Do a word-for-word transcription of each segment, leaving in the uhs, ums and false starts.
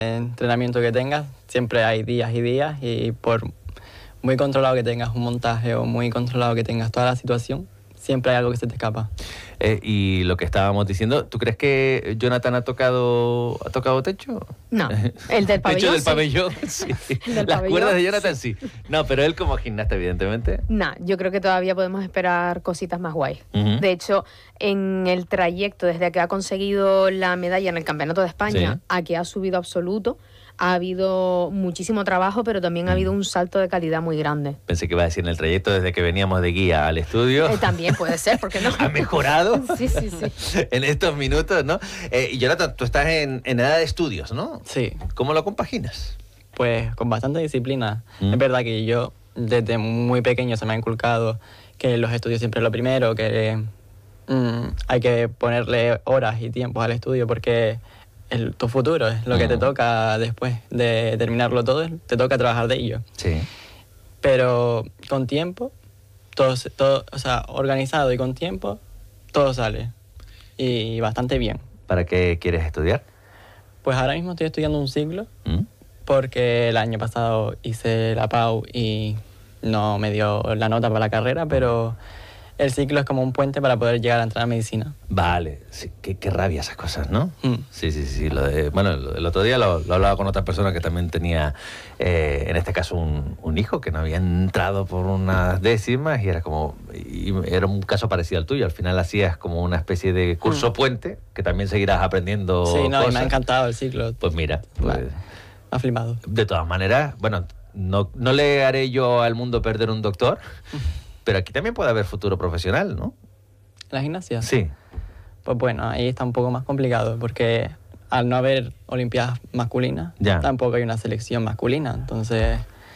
entrenamiento que tengas, siempre hay días y días, y por muy controlado que tengas un montaje o muy controlado que tengas toda la situación, siempre hay algo que se te escapa. Eh, y lo que estábamos diciendo, ¿tú crees que Jonathan ha tocado ha tocado techo? No, el del pabellón. Techo del sí. pabellón, sí. El del Las pabellón, cuerdas de Jonathan, sí. sí. No, pero él como gimnasta, evidentemente. No, yo creo que todavía podemos esperar cositas más guays. Uh-huh. De hecho, en el trayecto, desde que ha conseguido la medalla en el Campeonato de España, Sí. a que ha subido absoluto, ha habido muchísimo trabajo, pero también ha habido un salto de calidad muy grande. Pensé que iba a decir en el trayecto desde que veníamos de guía al estudio. Eh, también puede ser, ¿por qué no? ¿Ha mejorado? Sí, sí, sí. En estos minutos, ¿no? Eh, y Jonathan, tú estás en, en edad de estudios, ¿no? Sí, ¿Cómo lo compaginas? pues con bastante disciplina. Mm. Es verdad que yo desde muy pequeño se me ha inculcado que los estudios siempre es lo primero, que mm, hay que ponerle horas y tiempos al estudio porque el, tu futuro es lo que te Mm. toca después de terminarlo todo, te toca trabajar de ello. Sí. Pero con tiempo, todo, se- todo, o sea, organizado y con tiempo, todo sale. Y bastante bien. ¿Para qué quieres estudiar? Pues ahora mismo estoy estudiando un ciclo ¿Mm? porque el año pasado hice la P A U y no me dio la nota para la carrera, pero el ciclo es como un puente para poder llegar a entrar a medicina. Vale, sí, qué, qué rabia esas cosas, ¿no? Mm. Sí, sí, sí. Lo de, bueno, lo- el otro día lo, lo hablaba con otra persona que también tenía, eh, en este caso, un, un hijo que no había entrado por unas décimas y era como, y era un caso parecido al tuyo. Al final hacías como una especie de curso Mm. puente que también seguirás aprendiendo Sí, no, y me cosas. ha encantado el ciclo. Pues mira, pues, Me ha flipado. de todas maneras, bueno, no, no le haré yo al mundo perder un doctor, pero aquí también puede haber futuro profesional, ¿no? ¿En la gimnasia? Sí. Pues bueno, ahí está un poco más complicado porque al no haber olimpiadas masculinas, Ya. tampoco hay una selección masculina. Entonces,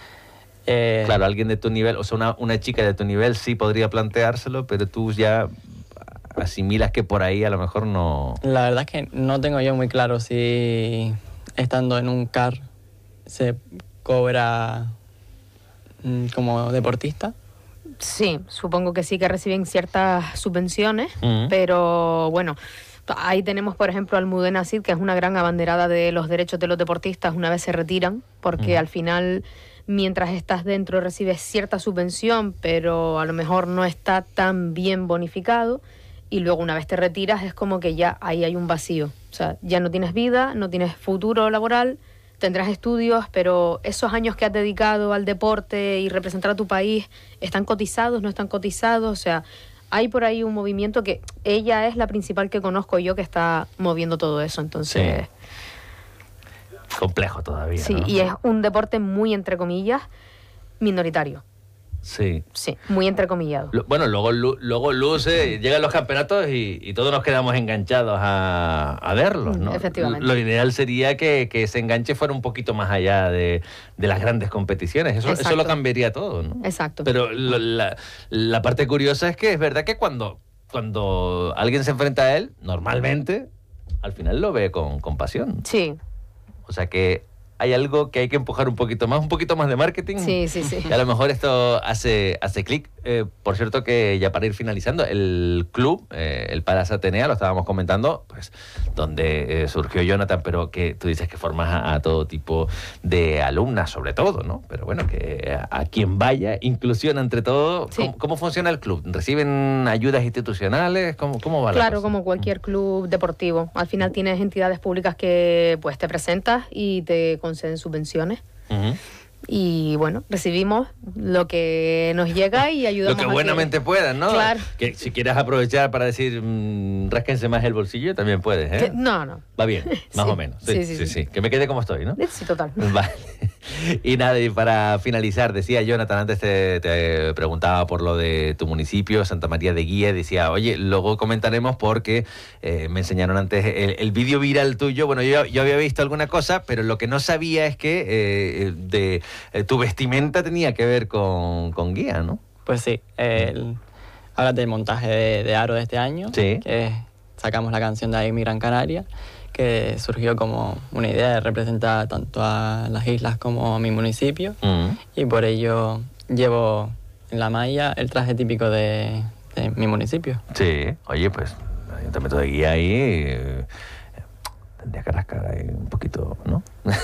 eh, Claro, alguien de tu nivel, o sea, una, una chica de tu nivel sí podría planteárselo, pero tú ya asimilas que por ahí a lo mejor no... la verdad es que no tengo yo muy claro si estando en un C A R se cobra mm, como deportista. Sí, supongo que sí que reciben ciertas subvenciones, Ujú. pero bueno, ahí tenemos por ejemplo a Almudena Cid, que es una gran abanderada de los derechos de los deportistas una vez se retiran, porque Ujú. al final mientras estás dentro recibes cierta subvención, pero a lo mejor no está tan bien bonificado, y luego una vez te retiras es como que ya ahí hay un vacío, o sea, ya no tienes vida, no tienes futuro laboral. Tendrás estudios, pero esos años que has dedicado al deporte y representar a tu país, ¿están cotizados, no están cotizados? O sea, hay por ahí un movimiento que ella es la principal que conozco yo que está moviendo todo eso. Entonces, Complejo todavía, sí, ¿no? y es un deporte muy, entre comillas, minoritario. Sí. Sí, muy entrecomillado. Lo- Bueno, luego, lu- luego luce, llegan los campeonatos y, y todos nos quedamos enganchados a, a verlos, ¿no? Mm, efectivamente. Lo ideal sería que, que ese enganche fuera un poquito más allá de, de las grandes competiciones. Eso, eso Exacto. lo cambiaría todo, ¿no? Exacto. Pero lo- la, la parte curiosa es que es verdad que cuando, cuando alguien se enfrenta a él, normalmente, al final lo ve con, con pasión. Sí, O sea que hay algo que hay que empujar un poquito más, un poquito más de marketing. sí, sí, sí. Y a lo mejor esto hace, hace clic. Eh, por cierto que ya para ir finalizando, el club, eh, el Palas Atenea, lo estábamos comentando, pues donde eh, surgió Jonathan, pero que tú dices que formas a, a todo tipo de alumnas, sobre todo, ¿no? Pero bueno, que a, a quien vaya, inclusión entre todo. Sí. ¿Cómo, cómo funciona el club? ¿Reciben ayudas institucionales? ¿Cómo, cómo va la Claro, cosa? como cualquier club deportivo. Al final tienes entidades públicas que pues te presentas y te conceden subvenciones. Ujú. Y bueno, recibimos lo que nos llega y ayudamos Lo que a buenamente puedan, ¿no? Claro. Que si quieres aprovechar para decir, mmm, rásquense más el bolsillo, también puedes, ¿eh? Que- No, no. Va bien, más Sí. o menos. Sí, sí, sí. Que me quede como estoy, ¿no? Sí, total. Vale. Y nada, y para finalizar, decía Jonathan, antes te, te preguntaba por lo de tu municipio, Santa María de Guía, decía, oye, luego comentaremos porque eh, me enseñaron antes el, el vídeo viral tuyo. Bueno, yo, yo había visto alguna cosa, pero lo que no sabía es que eh, de, eh, tu vestimenta tenía que ver con, con Guía, ¿no? Pues sí, el, hablas del montaje de, de Aro de este año, Sí. que sacamos la canción de Amy Gran Canaria, que surgió como una idea de representar tanto a las islas como a mi municipio, Mm. y por ello llevo en la malla el traje típico de, de mi municipio. Sí, oye, pues, el ayuntamiento de Guía ahí eh, tendría que rascar ahí un poquito, ¿no?